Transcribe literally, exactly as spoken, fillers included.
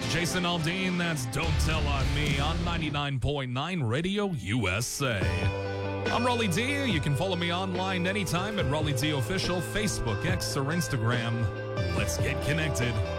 Jason Aldean, that's Don't Tell on Me on ninety-nine point nine Radio U S A. I'm Raleigh D. You can follow me online anytime at Raleigh D Official, Facebook, X, or Instagram. Let's get connected.